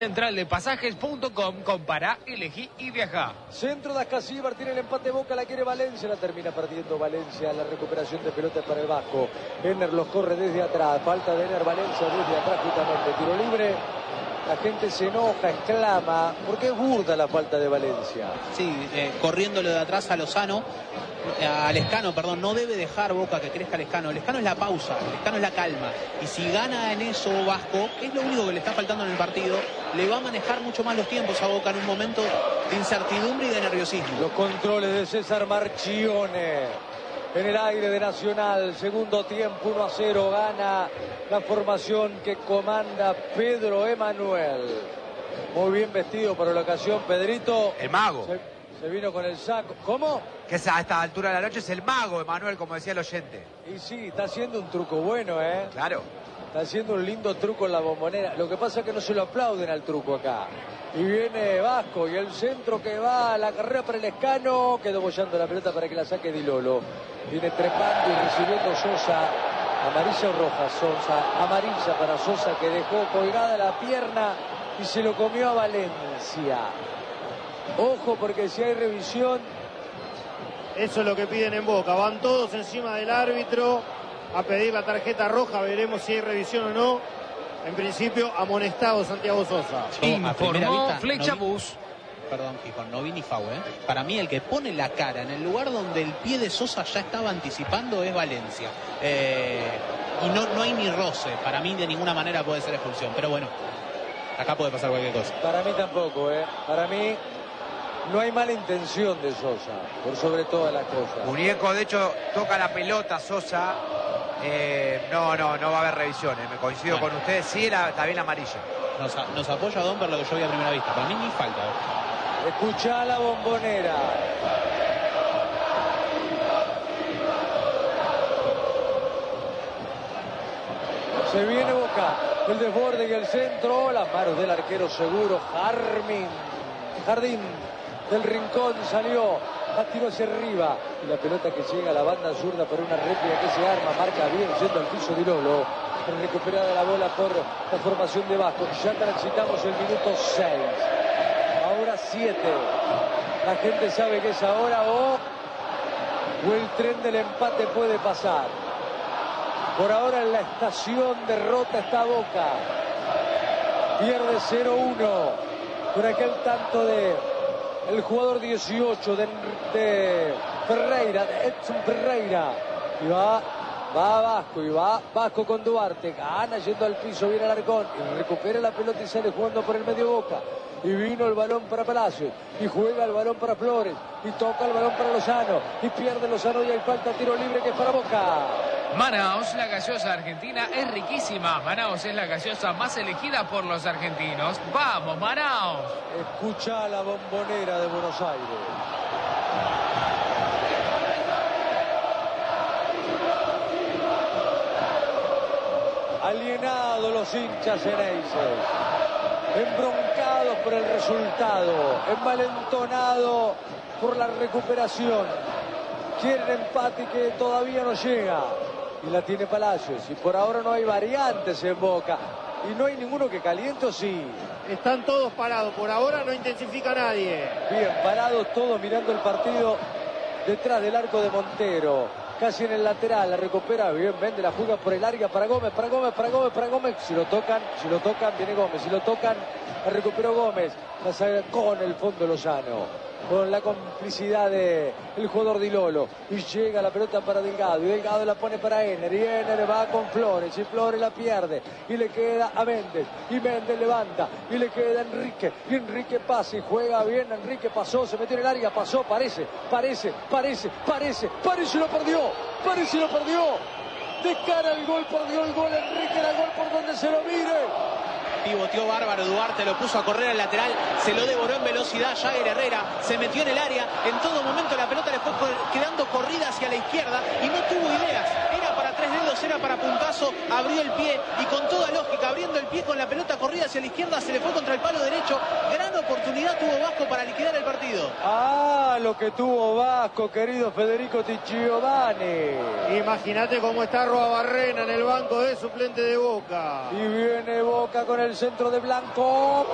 Central de pasajes.com, compara, elegí y viaja. Centro de Ascasíbar, tiene el empate Boca, la quiere Valencia, la termina perdiendo Valencia. La recuperación de pelota para el Vasco. Ener los corre desde atrás, falta de Ener, Valencia desde atrás justamente, tiro libre. La gente se enoja, exclama, porque es burda la falta de Valencia. Sí, corriéndolo de atrás a Lozano, a Lescano, perdón, no debe dejar Boca que crezca Lescano. Lescano es la pausa, Lescano es la calma. Y si gana en eso Vasco, que es lo único que le está faltando en el partido, le va a manejar mucho más los tiempos a Boca en un momento de incertidumbre y de nerviosismo. Los controles de César Marchione. En el aire de Nacional, segundo tiempo, 1-0, gana la formación que comanda Pedro Emanuel. Muy bien vestido para la ocasión, Pedrito. El mago. Se vino con el saco. ¿Cómo? Que a esta altura de la noche es el mago, Emanuel, como decía el oyente. Y sí, está haciendo un truco bueno, ¿eh? Claro. Está haciendo un lindo truco en la Bombonera. Lo que pasa es que no se lo aplauden al truco acá. Y viene Vasco y el centro que va a la carrera para el Lescano. Quedó bollando la pelota para que la saque Di Lolo. Viene trepando y recibiendo Sosa. Amarilla o roja, Sosa. Amarilla para Sosa, que dejó colgada la pierna y se lo comió a Valencia. Ojo, porque si hay revisión... Eso es lo que piden en Boca. Van todos encima del árbitro a pedir la tarjeta roja. Veremos si hay revisión o no. En principio, amonestado Santiago Sosa. Informó Flecha Bus. Perdón, Gijón, no vi ni FAU, ¿eh? Para mí el que pone la cara en el lugar donde el pie de Sosa ya estaba anticipando es Valencia. Y no hay ni roce. Para mí de ninguna manera puede ser expulsión. Pero bueno, acá puede pasar cualquier cosa. Para mí tampoco, ¿eh? Para mí no hay mala intención de Sosa, por sobre todas las cosas. Muñeco, de hecho, toca la pelota Sosa. No va a haber revisiones. Me coincido con ustedes. Sí, está bien amarilla. Nos apoya Domper lo que yo vi a primera vista. Para mí ni falta. Escuchá la Bombonera. Se viene Boca. El desborde y el centro. Las manos del arquero seguro. Jardín del Rincón salió. La tiró hacia arriba. Y la pelota que llega a la banda zurda por una réplica que se arma. Marca bien yendo al piso Di Lolo. Recuperada la bola por la formación de Vasco. Ya transitamos el minuto 6. Ahora 7. La gente sabe que es ahora o el tren del empate puede pasar. Por ahora en la estación derrota está Boca. Pierde 0-1 con aquel tanto de el jugador 18 de Ferreira, de Edson Ferreira. Y va Vasco, y va Vasco con Duarte, gana yendo al piso, viene Alarcón y recupera la pelota y sale jugando por el medio Boca. Y vino el balón para Palacios, y juega el balón para Flores, y toca el balón para Lozano, y pierde Lozano y hay falta, tiro libre que es para Boca. Manaos, la gaseosa argentina, es riquísima. Manaos es la gaseosa más elegida por los argentinos. ¡Vamos, Manaos! Escucha la Bombonera de Buenos Aires. Alienados los hinchas eneises, embroncados por el resultado, envalentonados por la recuperación. Quieren empate que todavía no llega. Y la tiene Palacios. Y por ahora no hay variantes en Boca. Y no hay ninguno que caliente, ¿o sí? Están todos parados. Por ahora no intensifica nadie. Bien, parados todos mirando el partido detrás del arco de Montero. Casi en el lateral, la recupera bien, vende, la juega por el área para Gómez. Si lo tocan, viene Gómez. Si lo tocan, la recuperó Gómez. La saca con el fondo Lozano. Con la complicidad del jugador Di Lolo. Y llega la pelota para Delgado. Y Delgado la pone para Ener. Y Ener va con Flores. Y Flores la pierde. Y le queda a Méndez. Y Méndez levanta. Y le queda a Enrique. Y Enrique pasa y juega bien. Enrique pasó, se metió en el área. Pasó, parece. Y lo perdió. De cara al gol, perdió el gol. Enrique era gol por donde se lo mire. Pivoteó bárbaro Duarte, lo puso a correr al lateral, se lo devoró en velocidad Jagger Herrera, se metió en el área, en todo momento la pelota le fue quedando corrida hacia la izquierda y no tuvo ideas, era para tres dedos, era para puntazo, abrió el pie y con toda lógica, abriendo el pie con la pelota corrida hacia la izquierda, se le fue contra el palo derecho, gran oportunidad tuvo Vasco para liquidar el partido. Ah, lo que tuvo Vasco, querido Federico Ticciovani. Imagínate cómo está Roabarrena en el banco de suplente de Boca. Y viene Boca con el centro de Blanco.